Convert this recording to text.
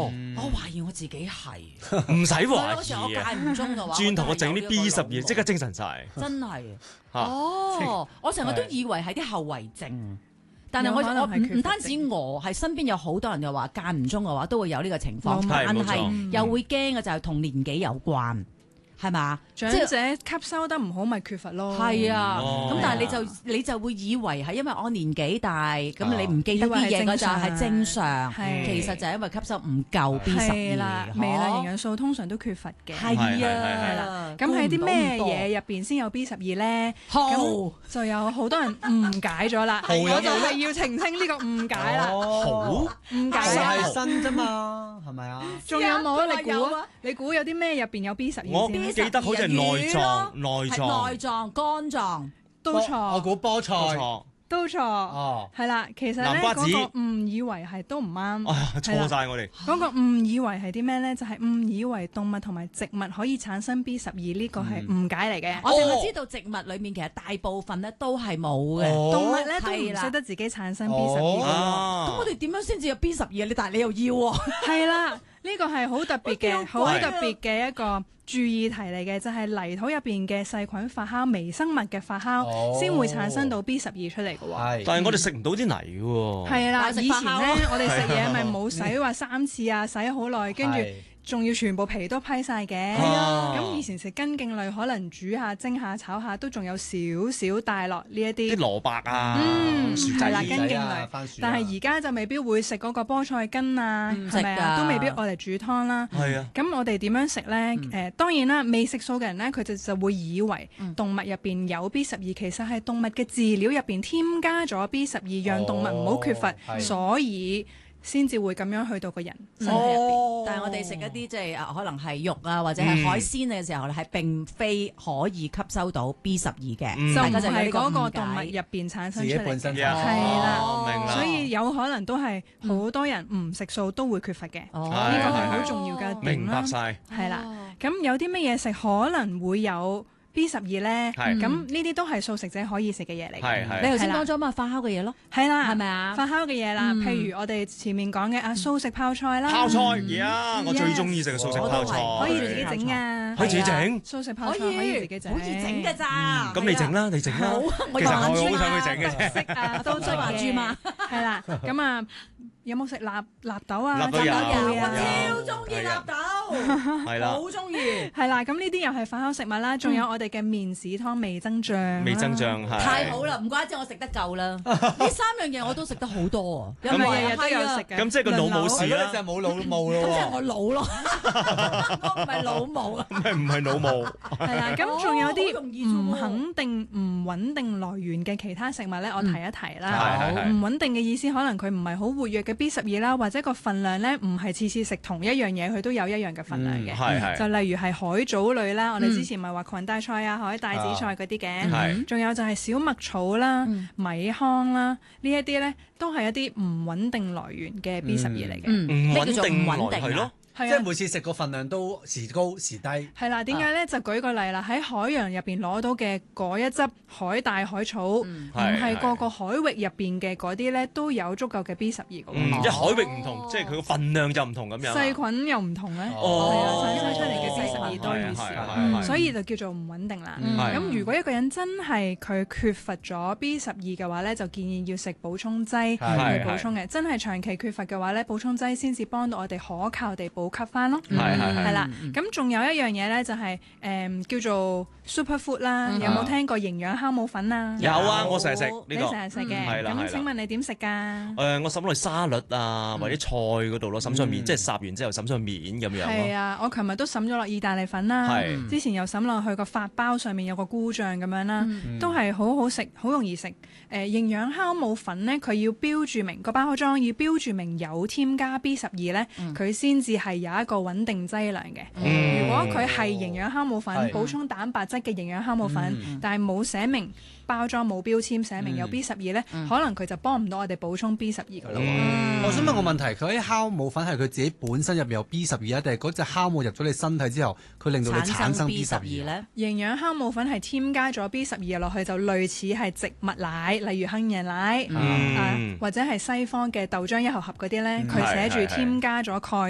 我懷疑我自己係， 唔使嗰時我懷疑啊！ 間唔中嘅話， 轉頭我整啲 B12，即刻精神， 神晒。 真係。 嚇哦，我成日都以為係啲後遺症。但係有可能我係缺乏唔單止我，係身邊有好多人又話間唔中嘅話都會有呢個情況， 冇但係冇錯又會驚嘅就係同年紀有關，係嘛？ 長者吸收得唔好，咪缺乏咯。 係啊， 哦咁但係你就會以為係因為我年紀大，咁你唔記得啲嘢嗰就係正常， 係其實就係因為吸收唔夠 B12， 係啦，微量營養素通常都缺乏嘅。 係係啊， 咁喺啲咩估唔到嘢入邊先有 B12咧？ 好咁就有好多人誤解咗啦。 蠔有冇我就係要澄清呢個誤解啦。 好， 誤就解啊！ 係新啫嘛，係咪啊？ 仲有冇啊？你估有啊？ 你估有啲咩入邊有 B12 我先？ 記得好似係內臟、內係臟內臟、肝臟。 都我錯， 估菠菜。 錯。 都錯。 哦， 係啦，其實咧南瓜子嗰個誤以為係都唔啱。 啊，錯晒我哋。 嗰個誤以為係啲咩咧？就係誤以為動物同埋植物可以產生 B12，呢個係誤解嚟嘅。 我淨係知道植物裏面其實大部分咧都係冇嘅。 哦動物咧都係啦唔識得自己產生哦 B12 嘅。 啊咁我哋點樣先至有 B12 啊？但係你又要喎？ 係啦，呢個係好特別嘅、好好特別嘅一個注意題嚟嘅，就係泥土入邊嘅細菌發酵、微生物嘅發酵， 哦先會產生到 B12出嚟嘅喎。 係。 但係我哋食唔到啲泥嘅喎。 係啦， 但係食以前咧發酵咯我哋食嘢咪冇洗話3次啊，洗好耐，跟住係仲要全部皮都批晒嘅。 係啊咁以前食根莖類可能煮下、蒸下、炒下都仲有少少帶落呢一啲。 啲蘿蔔啊，薯仔係啦， 雞根莖類。 番薯啊但係而家就未必會食嗰個菠菜根啊， 唔食係咪啊？ 㗎都未必愛嚟煮湯啦。 係啊， 咁我哋點樣食呢？當然啦，未食素嘅人呢，佢就會以為動物入邊有 B12，其實係動物嘅飼料入邊添加咗 B12，讓動物唔好缺乏， 係所以先至會咁樣去到個人身體入邊。 但係我哋食一啲即係可能係肉啊或者係海鮮嘅時候咧，係並非可以吸收到 B12嘅， 嗯就唔大家就有係呢個誤嗰個動物解入邊產生自己出嚟嘅。 本身產生係啦哦明啦。 所以有可能都係好多人唔食素都會缺乏嘅， 哦呢個係係好重要嘅點啦明白。晒。 係啦，咁有啲乜嘢食可能會有 B12咧？ 係咁呢啲都係素食者可以食嘅嘢嚟嘅。 係係你頭先係啦講咗嘛發酵嘅嘢咯， 係啦， 係咪啊發酵嘅嘢啦， 嗯譬如我哋前面講嘅素食泡菜啦， 泡菜呀，我最中意食嘅素食泡菜。 可以自己整啊， 可以自己整。 素食泡可菜可以自以己整， 好易整㗎咋， 咁你整啦，你整啦。 好，我其實我有好想去整嘅啫。 識啊，都都話豬嘛， 係啦，咁啊，有冇食納豆啊？ 納豆有雜豆我啊？ 超中意納豆， 係啦， 好中意， 係啦，咁呢啲又係發酵食物啦，仲有我哋嘅麵豉湯味增醬啦， 味增醬係。 太好啦！唔怪之我食得夠啦，呢3樣嘢我都食得好多啊，因為日日都有食嘅。 咁即係個腦冇事係咯， 啦你就。係冇腦霧咁即係咯我老咯，我唔係老母啊。 咩唔係腦霧？ 係啦，咁仲有好啲容易啫喎唔肯定、唔穩定來源嘅其他食物咧，我提一提啦。 係係係唔穩定嘅意思，可能佢唔係好活躍嘅 B12啦，或者個份量咧唔係次次食同一樣嘢，佢都有一樣嘅份量嘅。 係係就例如係海藻類啦，我哋之前咪話裙帶菜啊、海帶子菜嗰啲嘅。 係仲有就係小麥草啦、米糠啦，呢一啲咧都係一啲唔穩定來源嘅 B12嚟嘅。 嗯， 唔咩叫做唔穩定來穩定啊係咯？。 即係每次食個份量都時高時低。 係啦，點解咧？就舉個例啦，喺海洋入邊攞到嘅嗰一汁海帶、海草，唔係個個海域入邊嘅嗰啲咧都有足夠嘅 B12嘅喎。 即係海域唔同，即係佢個份量就唔同咁樣。 細菌又唔同咧， 哦係啊，產生出嚟嘅 B12多與係係少， 係所以就叫做唔穩定啦。 係咁如果一個人真係佢缺乏咗 B12嘅話咧，就建議要食補充劑係去補充嘅。真係長期缺乏嘅話咧，補充劑先至幫到我哋可靠地補給翻咯。 係係係啦，咁仲有一樣嘢咧，就係叫做 superfood 啦。有冇聽過營養酵母粉啊？ 有啊，我成日食你呢個。 成日食嘅。咁係啦係啦請問你點食㗎？ 我滲落去沙律啊，或者菜嗰度咯，滲上面，即係烚完之後滲上面咁樣咯。 係啊，我琴日都滲咗落意大利粉啦， 係之前又滲落去個發包上面有個菇醬咁樣啦，都係好好食，好容易食。營養酵母粉咧，佢要標注明個包裝要標注明有添加 B12咧，佢先至係有一個穩定劑量嘅。如果佢係營養酵母粉， 係補充蛋白質嘅營養酵母粉，但係冇寫明包裝冇標籤寫明有 B12咧，可能佢就幫唔到我哋補充 B12噶咯喎。 我想問個問題，佢啲酵母粉係佢自己本身入面有 B12啊，定係嗰隻酵母入咗你身體之後，佢令到你產生 B12 咧？ 營養酵母粉係添加咗 B12落去，就類似係植物奶，例如杏仁奶或者係西方嘅豆漿一盒盒嗰啲咧，佢寫住添加咗鈣。